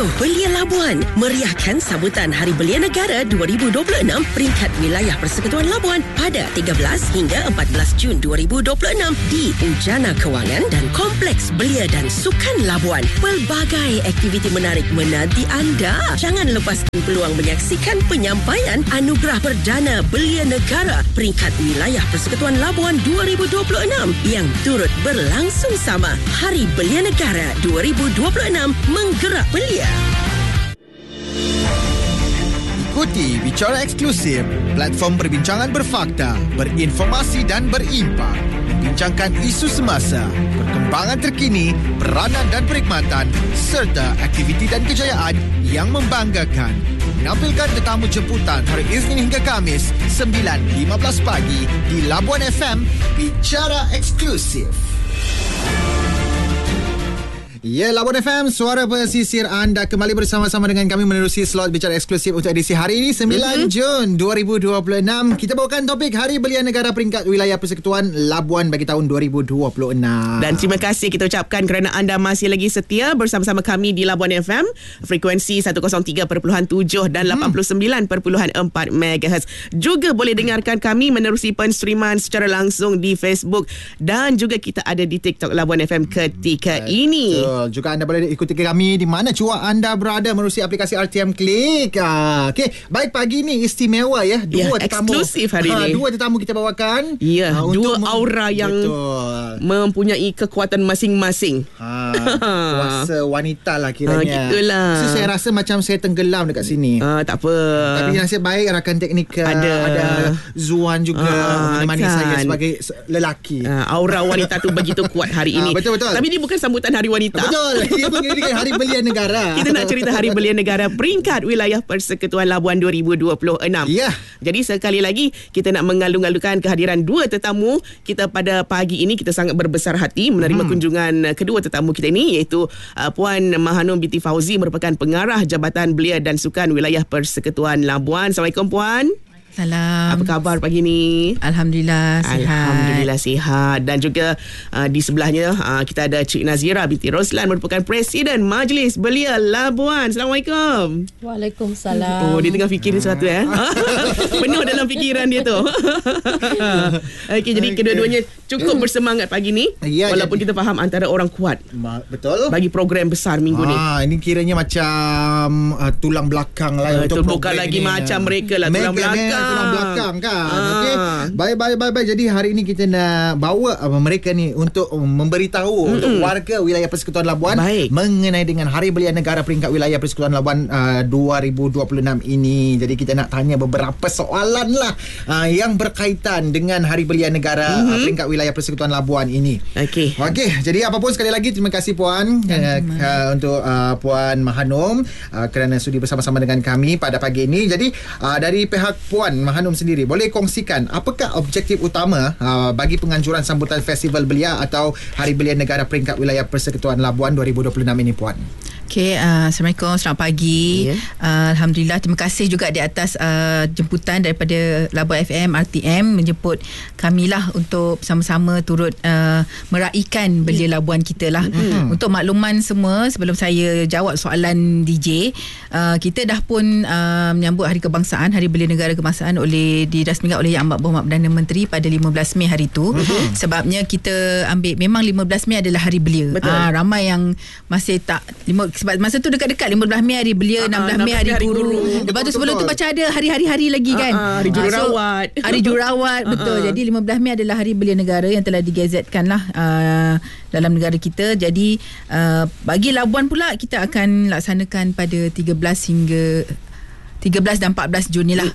Radio Belia Labuan meriahkan sambutan Hari Belia Negara 2026 peringkat Wilayah Persekutuan Labuan pada 13 hingga 14 Jun 2026 di Ujana Kewangan dan Kompleks Belia dan Sukan Labuan. Pelbagai aktiviti menarik menanti anda. Jangan lepaskan peluang menyaksikan penyampaian Anugerah Perdana Belia Negara peringkat Wilayah Persekutuan Labuan 2026 yang turut berlangsung sama. Hari Belia Negara 2026 menggerak belia. Ikuti Bicara Eksklusif, platform perbincangan berfakta, berinformasi dan berimbang. Membincangkan isu semasa, perkembangan terkini, peranan dan perkhidmatan serta aktiviti dan kejayaan yang membanggakan. Menampilkan tetamu jemputan hari Isnin hingga Khamis 9.15 pagi di Labuan FM. Bicara Eksklusif. Ya, Labuan FM, suara pesisir anda kembali bersama-sama dengan kami menerusi slot Bicara Eksklusif untuk edisi hari ini 9 Jun 2026. Kita bawakan topik Hari Belia Negara peringkat Wilayah Persekutuan Labuan bagi tahun 2026. Dan terima kasih kita ucapkan kerana anda masih lagi setia bersama-sama kami di Labuan FM, frekuensi 103.7 dan 89.4 MHz. Juga boleh dengarkan kami menerusi penstreaman secara langsung di Facebook dan juga kita ada di TikTok Labuan FM ketika ini. Juga anda boleh ikuti kami di mana jua anda berada menerusi aplikasi RTM Klik. Okey, baik, pagi ni istimewa ya. Dua tetamu eksklusif hari ini. Dua tetamu kita bawakan. Ya, dua aura yang mempunyai kekuatan masing-masing. Kuasa wanita lah kiranya. Gitulah. So, saya rasa macam saya tenggelam dekat sini. Tak apa. Tapi nasib baik rakan teknikal ada Zuan juga menemani saya sebagai lelaki. Aura wanita tu begitu kuat hari ini. Betul-betul. Tapi ini bukan sambutan Hari Wanita. Betul. Dia mengiringi Hari Belia Negara. Kita nak cerita Hari Belia Negara peringkat Wilayah Persekutuan Labuan 2026. Ya. Jadi sekali lagi kita nak mengalung-alungkan kehadiran dua tetamu kita pada pagi ini. Kita sangat berbesar hati menerima kunjungan kedua tetamu kita ini, iaitu Puan Mahanum binti Fauzi, merupakan pengarah Jabatan Belia dan Sukan Wilayah Persekutuan Labuan. Assalamualaikum Puan. Salam. Apa khabar pagi ni? Alhamdulillah sihat. Alhamdulillah sihat. Dan juga di sebelahnya kita ada Cik Nazira binti Roslan, merupakan Presiden Majlis Belia Labuan. Assalamualaikum. Waalaikumsalam. Oh, dia tengah fikir sesuatu penuh dalam fikiran dia tu. Okey, jadi kedua-duanya cukup bersemangat pagi ni. Walaupun kita faham antara orang kuat. Betul. Bagi program besar minggu ni. Ini kiranya macam tulang belakang lah untuk bukan lagi ni. Macam mereka lah tulang belakang. Tulang belakang kan. Okey. Baik. Jadi hari ini kita nak bawa mereka ni untuk memberitahu untuk warga wilayah Persekutuan Labuan mengenai dengan Hari Belia Negara peringkat Wilayah Persekutuan Labuan 2026 ini. Jadi kita nak tanya beberapa soalan lah yang berkaitan dengan Hari Belia Negara peringkat Wilayah Persekutuan Labuan ini. Okey. Jadi apapun, sekali lagi terima kasih Puan untuk Puan Mahanum kerana sudi bersama-sama dengan kami pada pagi ini. Jadi dari pihak Puan Mahanum sendiri, boleh kongsikan apakah objektif utama bagi penganjuran sambutan Festival Belia atau Hari Belia Negara peringkat Wilayah Persekutuan Labuan 2026 ini, Puan? Okey, Assalamualaikum, selamat pagi. Alhamdulillah, terima kasih juga di atas jemputan daripada Labuan FM, RTM menjemput kami lah untuk sama-sama turut meraihkan Belia Labuan kita lah. Untuk makluman semua, sebelum saya jawab soalan DJ, kita dah pun menyambut Hari Kebangsaan, Hari Belia Negara Kebangsaan dirasmikan oleh Yang Amat Berhormat Perdana Menteri pada 15 Mei hari tu. Sebabnya kita ambil, memang 15 Mei adalah Hari Belia. Ramai yang masih tak sebab masa tu dekat-dekat 15 Mei Hari Belia, 16 Mei Hari Guru. Lepas tu sebelum tu macam ada hari-hari lagi kan. Hari Jururawat. Hari Jururawat, betul. Jadi 15 Mei adalah Hari Belia Negara yang telah digazetkan lah dalam negara kita. Jadi bagi Labuan pula kita akan laksanakan pada 13 dan 14 Jun ni lah.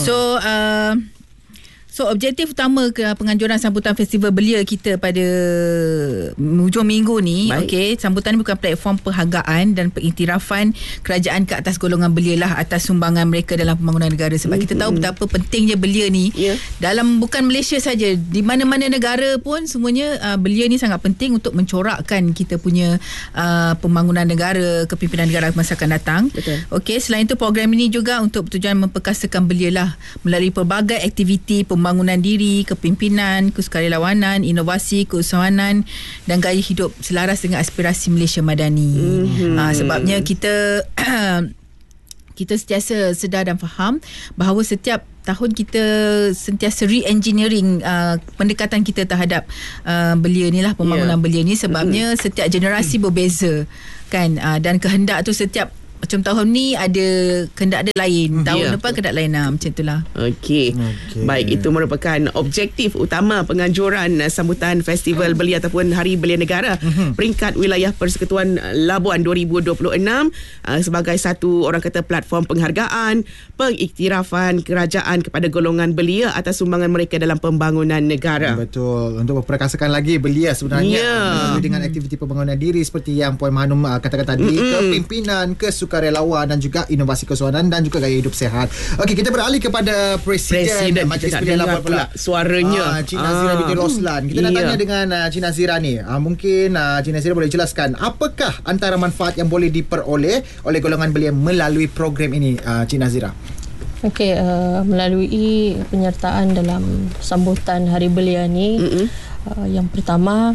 So objektif utama penganjuran sambutan Festival Belia kita pada hujung minggu ni, sambutan ni bukan platform penghargaan dan pengiktirafan kerajaan ke atas golongan belia lah atas sumbangan mereka dalam pembangunan negara. Sebab kita tahu betapa pentingnya belia ni dalam bukan Malaysia saja, di mana-mana negara pun semuanya belia ni sangat penting untuk mencorakkan kita punya pembangunan negara, kepimpinan negara masa akan datang. Okey, selain itu program ini juga untuk bertujuan memperkasakan belia lah melalui pelbagai aktiviti pembangunan diri, kepimpinan, kesukarelawanan, inovasi, keusahawanan dan gaya hidup selaras dengan aspirasi Malaysia Madani. Sebabnya kita kita sentiasa sedar dan faham bahawa setiap tahun kita sentiasa re-engineering pendekatan kita terhadap belia ni lah, pembangunan belia ni. Sebabnya setiap generasi berbeza kan, dan kehendak tu setiap macam tahun ni ada kehendak ada lain, tahun depan kehendak lain, macam itulah. Okey. Baik, itu merupakan objektif utama penganjuran sambutan Festival Belia ataupun Hari Belia Negara peringkat Wilayah Persekutuan Labuan 2026 sebagai satu orang kata platform penghargaan, pengiktirafan kerajaan kepada golongan belia atas sumbangan mereka dalam pembangunan negara. Betul. Untuk memperkasakan lagi belia sebenarnya dengan aktiviti pembangunan diri seperti yang Puan Mahanum katakan tadi, kepimpinan, sukarelawan dan juga inovasi keusahawanan dan juga gaya hidup sihat. Okey, kita beralih kepada Presiden Majlis Belia Labuan pula. Suaranya Cik Nazira binti Roslan. Kita nak tanya dengan Cik Nazira ni. Mungkin Cik Nazira boleh jelaskan apakah antara manfaat yang boleh diperoleh oleh golongan belia melalui program ini, Cik Nazira? Okey, melalui penyertaan dalam sambutan Hari Belia ni, yang pertama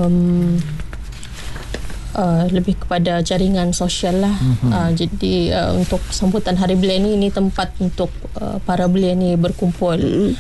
lebih kepada jaringan sosial lah. Jadi untuk sambutan Hari Belia ni, ini tempat untuk para belia ni berkumpul,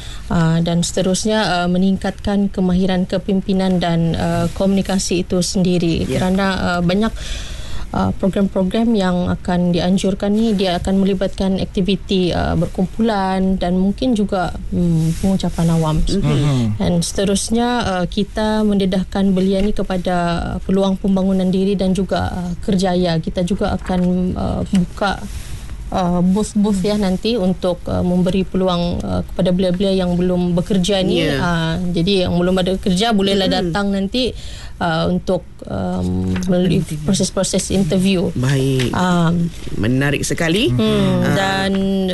dan seterusnya meningkatkan kemahiran kepimpinan dan komunikasi itu sendiri. Kerana banyak program-program yang akan dianjurkan ni, dia akan melibatkan aktiviti berkumpulan dan mungkin juga pengucapan awam. Dan seterusnya kita mendedahkan belia ni kepada peluang pembangunan diri dan juga kerjaya. Kita juga akan buka booth-booth ya nanti untuk memberi peluang kepada belia-belia yang belum bekerja ni. Jadi yang belum ada kerja bolehlah datang nanti untuk melalui proses-proses interview. Baik. Menarik sekali. Dan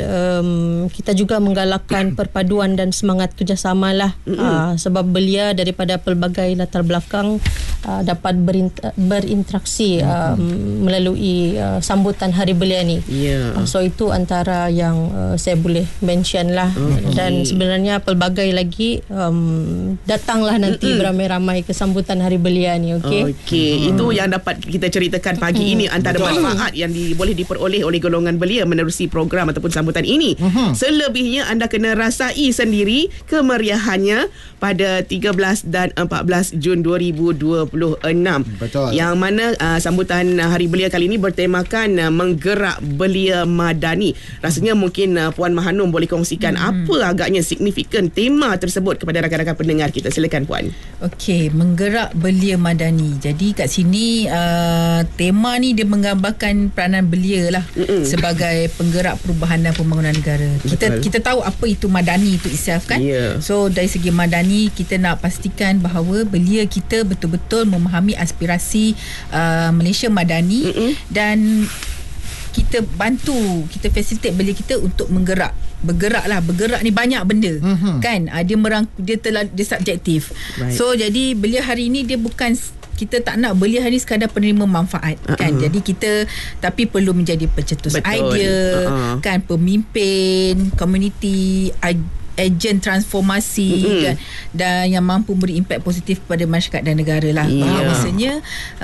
kita juga menggalakkan perpaduan dan semangat kerjasama lah. Sebab belia daripada pelbagai latar belakang dapat berinteraksi melalui sambutan Hari Belia ni. So itu antara yang saya boleh mention lah. Dan sebenarnya pelbagai lagi datanglah nanti beramai-ramai ke sambutan Hari Belia ni. Okey, itu yang dapat kita ceritakan pagi ini, antara manfaat yang boleh diperoleh oleh golongan belia menerusi program ataupun sambutan ini. Selebihnya anda kena rasai sendiri kemeriahannya pada 13 dan 14 Jun 2026. Betul. Yang mana sambutan Hari Belia kali ini bertemakan menggerak belia madani. Rasanya mungkin Puan Mahanum boleh kongsikan apa agaknya signifikan tema tersebut kepada rakan-rakan pendengar kita. Silakan Puan. Okey, menggerak belia madani. Jadi kat sini tema ni dia menggambarkan peranan belia lah sebagai penggerak perubahan dan pembangunan negara. Kita tahu apa itu madani itu itself kan. So dari segi madani kita nak pastikan bahawa belia kita betul-betul memahami aspirasi Malaysia Madani dan kita bantu, kita facilitate belia kita untuk bergerak ni banyak benda kan. Dia subjektif. So jadi belia hari ni dia bukan, kita tak nak belia hari ni sekadar penerima manfaat kan. Jadi kita tapi perlu menjadi pencetus idea kan, pemimpin komuniti, ejen transformasi dan yang mampu beri impak positif kepada masyarakat dan negara lah. Maksudnya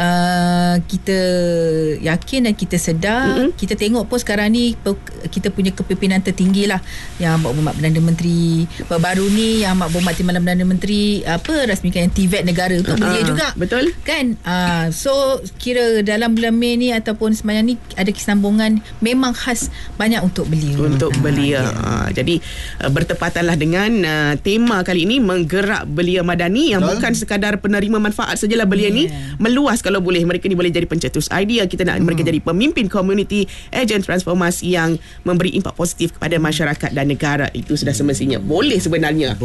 kita yakin dan kita sedar, kita tengok pun sekarang ni kita punya kepimpinan tertinggi lah, yang Mak Berhormat Perdana Menteri baru ni, yang Mak Berhormat Timbalan Perdana Menteri rasmikan yang TVET negara untuk belia juga. Betul kan. So kira dalam bulan Mei ni ataupun semayang ni ada kesambungan memang khas banyak untuk belia. Jadi bertepatan dengan tema kali ini, menggerak belia madani, yang bukan sekadar penerima manfaat sajalah belia ni, meluas kalau boleh. Mereka ni boleh jadi pencetus idea, kita nak mereka jadi pemimpin komuniti, ejen transformasi yang memberi impak positif kepada masyarakat dan negara. Itu sudah semestinya boleh sebenarnya.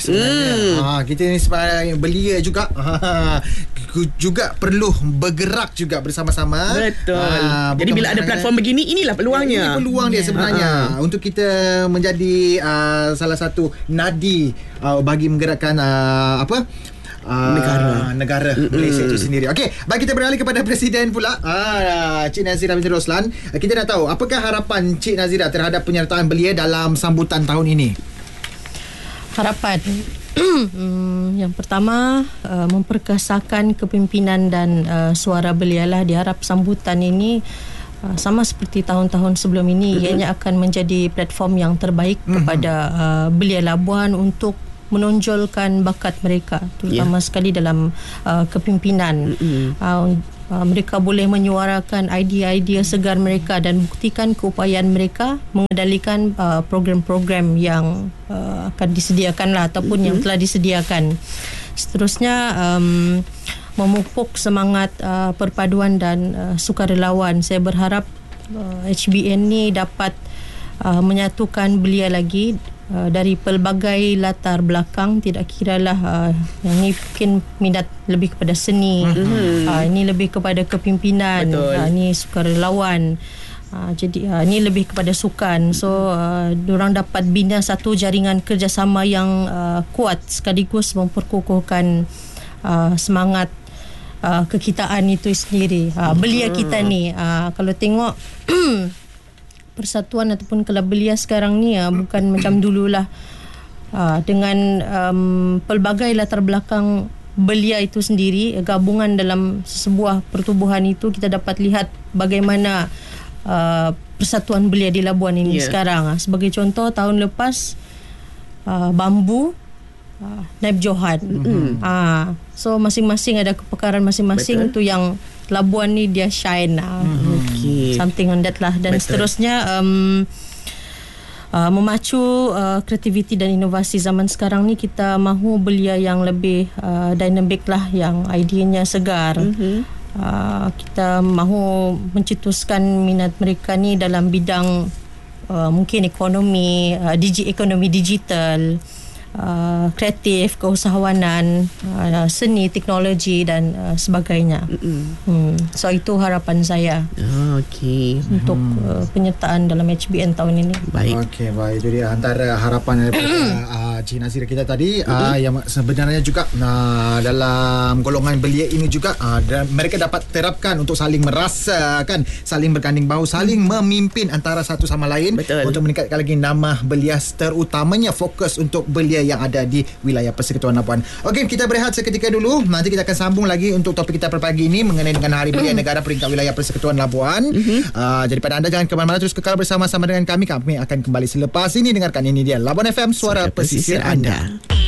Kita ni sebagai belia juga juga perlu bergerak juga bersama-sama. Betul. Jadi bila ada platform begini, inilah peluangnya. Ini peluang dia sebenarnya untuk kita menjadi salah satu nadi bagi menggerakkan negara Malaysia itu sendiri. Okey, baik, kita beralih kepada Presiden pula, Cik Nazira binti Roslan. Kita nak tahu apakah harapan Cik Nazira terhadap penyertaan belia dalam sambutan tahun ini. Harapan yang pertama, memperkasakan kepimpinan dan suara belia lah. Diharap sambutan ini sama seperti tahun-tahun sebelum ini, ianya akan menjadi platform yang terbaik kepada belia Labuan untuk menonjolkan bakat mereka, terutama sekali dalam kepimpinan. Mereka boleh menyuarakan idea-idea segar mereka dan buktikan keupayaan mereka mengendalikan program-program yang akan disediakan lah, ataupun yang telah disediakan. Seterusnya, memupuk semangat perpaduan dan sukarelawan. Saya berharap HBN ni dapat menyatukan belia lagi dari pelbagai latar belakang. Tidak kiralah yang ni mungkin minat lebih kepada seni, ini lebih kepada kepimpinan, ini sukarelawan, jadi ini lebih kepada sukan. So diorang dapat bina satu jaringan kerjasama yang kuat, sekaligus memperkukuhkan semangat kekitaan itu sendiri. Belia kita ni, kalau tengok persatuan ataupun kelab belia sekarang ni bukan macam dululah. Dengan pelbagai latar belakang belia itu sendiri, gabungan dalam sebuah pertubuhan itu, kita dapat lihat bagaimana persatuan belia di Labuan ini sekarang. Sebagai contoh, tahun lepas Bambu Naib Johan. So masing-masing ada kepakaran masing-masing. Itu yang Labuan ni dia shine. Something on that lah. Dan seterusnya, memacu kreativiti dan inovasi zaman sekarang ni. Kita mahu belia yang lebih dynamic lah, yang idenya segar. Kita mahu mencetuskan minat mereka ni dalam bidang mungkin ekonomi, ekonomi digital, kreatif, keusahawanan, seni, teknologi dan sebagainya. So itu harapan saya untuk penyertaan dalam HBN tahun ini. Baik. Itu dia antara harapan daripada Cik Nazira kita tadi, yang sebenarnya juga dalam golongan belia ini juga mereka dapat terapkan untuk saling merasakan, saling berganding bahu, saling memimpin antara satu sama lain. Untuk meningkatkan lagi nama belia, terutamanya fokus untuk belia yang ada di wilayah Persekutuan Labuan. Okey, kita berehat seketika dulu. Nanti kita akan sambung lagi untuk topik kita per pagi ini mengenai dengan Hari Belia Negara peringkat wilayah Persekutuan Labuan. Jadi pada anda jangan ke mana-mana, terus kekal bersama-sama dengan kami. Kami akan kembali selepas ini. Dengarkan, ini dia Labuan FM, suara pesisir anda.